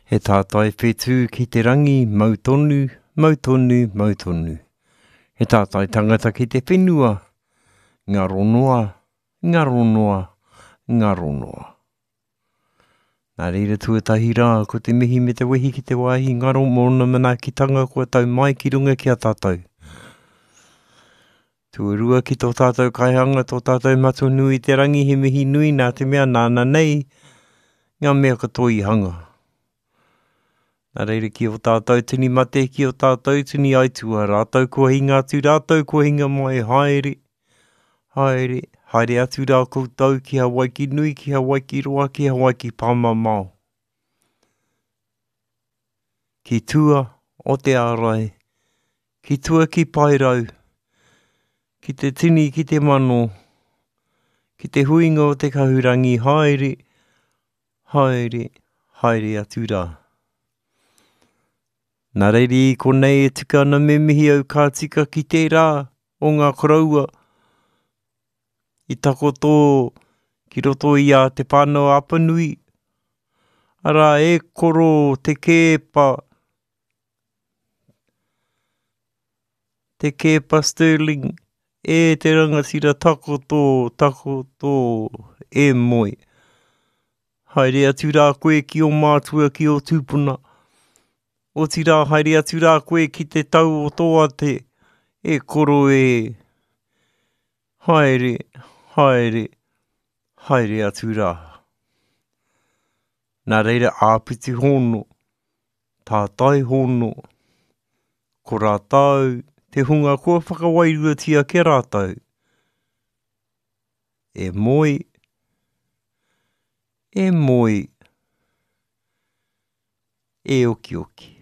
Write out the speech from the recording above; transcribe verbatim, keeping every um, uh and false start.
He tātai whetū ki te rangi, mautonu, mautonu, mautonu. He tātai tangata ki te whenua, ngā ronoa, ngā ronoa, ngā ronoa. Nā reira tuatahi rā, ko te mihi me te wehi ki te wāhi, ngaro mōna mana ki tanga kua tau mai ki runga ki a tātou. Tuarua ki tō tātou kaihanga, tō tātou matu nui te rangi, he mihi nui nā te mea nāna nei, ngā mea katoa i hanga. Nā reira ki o tātou tini mate, ki o tātou tini aitua, rātou kua hinga atu, rātou kua hinga mai, haere, haere, haere atu rā koutou ki Hawaii ki nui, ki Hawaii ki roa, ki Hawaii ki pāmamao. Ki tua o te ārai, ki tua ki pairau, ki te tini, ki te mano, ki te huinga o te kahurangi, haere, haere, haere atu rā. Nā reiri ko nei e tika ana me mihi au kā tika ki te rā o ngā koraua. I tako tō ki roto i a te pānau apanui. Ara e koro te kepa. Te kepa Sterling. E te rangatira tako tō, tako tō e moi. Haere atu rā koe ki o mātua ki o tūpuna. O tira haere atu rā koe ki te tau o toa te e koro e haere, haere, haere atu rā. Nā reira āpiti hono, tātai hono, ko rātau, te hunga kua whakawairua tia ke rātau. E moi, e moi, e oki oki.